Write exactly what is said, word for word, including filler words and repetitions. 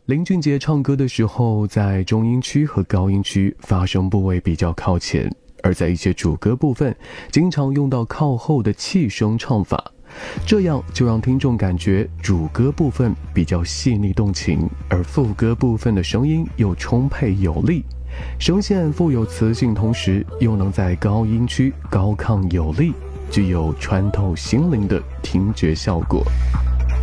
林俊杰唱歌的时候，在中音区和高音区发声部位比较靠前，而在一些主歌部分，经常用到靠后的气声唱法，这样就让听众感觉主歌部分比较细腻动情，而副歌部分的声音又充沛有力，声线富有磁性，同时又能在高音区高亢有力，具有穿透心灵的听觉效果。